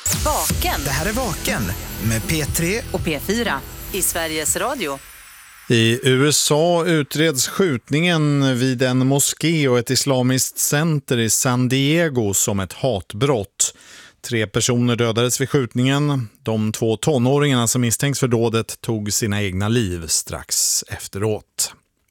Vaken. Det här är Vaken med P3 och P4 i Sveriges Radio. I USA utreds skjutningen vid en moské och ett islamiskt center i San Diego som ett hatbrott. 3 personer dödades vid skjutningen. De 2 tonåringarna som misstänks för dådet tog sina egna liv strax efteråt.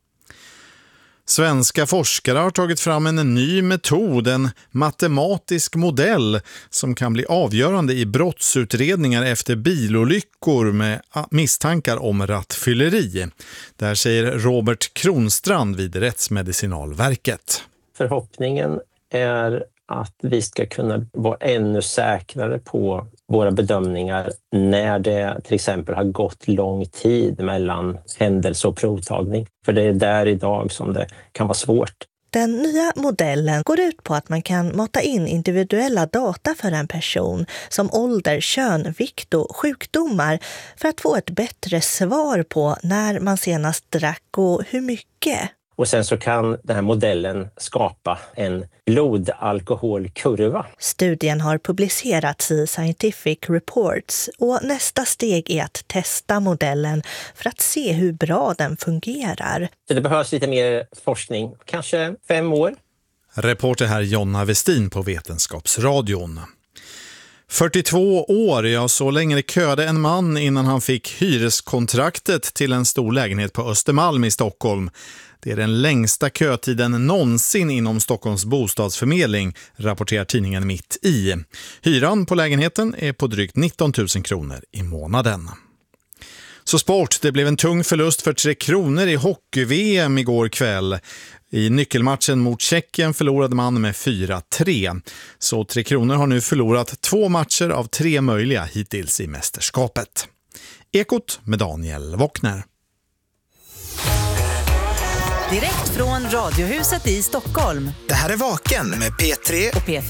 Svenska forskare har tagit fram en ny metod, en matematisk modell som kan bli avgörande i brottsutredningar efter bilolyckor med misstankar om rattfylleri. Det här säger Robert Kronstrand vid Rättsmedicinalverket. Förhoppningen är att vi ska kunna vara ännu säkrare på våra bedömningar när det till exempel har gått lång tid mellan händelse och provtagning. För det är där idag som det kan vara svårt. Den nya modellen går ut på att man kan mata in individuella data för en person som ålder, kön, vikt och sjukdomar för att få ett bättre svar på när man senast drack och hur mycket. Och sen så kan den här modellen skapa en blodalkoholkurva. Studien har publicerats i Scientific Reports och nästa steg är att testa modellen för att se hur bra den fungerar. Så det behövs lite mer forskning, kanske 5 år. Reporter här Jonna Westin på Vetenskapsradion. 42 år, ja så länge det köade en man innan han fick hyreskontraktet till en stor lägenhet på Östermalm i Stockholm. Det är den längsta kötiden någonsin inom Stockholms bostadsförmedling, rapporterar tidningen Mitt i. Hyran på lägenheten är på drygt 19 000 kronor i månaden. Så sport, det blev en tung förlust för 3 Kronor i hockey-VM igår kväll. I nyckelmatchen mot Tjeckien förlorade man med 4-3. Så 3 Kronor har nu förlorat 2 matcher av 3 möjliga hittills i mästerskapet. Ekot med Daniel Wockner. Direkt från Radiohuset i Stockholm. Det här är Vaken med P3 och P4.